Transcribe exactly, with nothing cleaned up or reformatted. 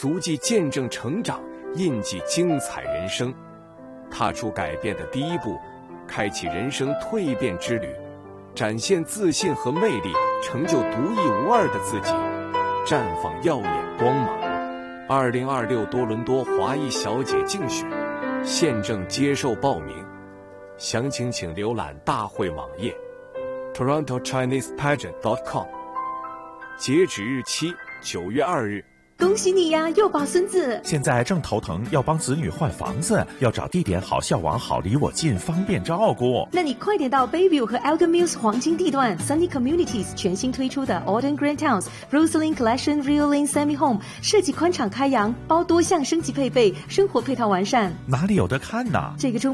足迹见证成长，印记精彩人生，踏出改变的第一步，开启人生蜕变之旅，展现自信和魅力，成就独一无二的自己，绽放耀眼光芒。二零二六多伦多华裔小姐竞选现正接受报名，详情请浏览大会网页 toronto chinese pageant dot com， 截止日期九月二日。 恭喜你呀，又抱孙子！ 现在正头疼，要帮子女换房子，要找地点好、校网好、离我近，方便照顾。 那你快点到 Bayview 和 Elgin Mills 黄金地段 Sunny Communities 全新推出的 Auden Grand Towns Rosaline Collection Real Lane Semi Home， 设计宽敞开扬，包多项升级配备，生活配套完善。 哪里有得看呢？ 这个周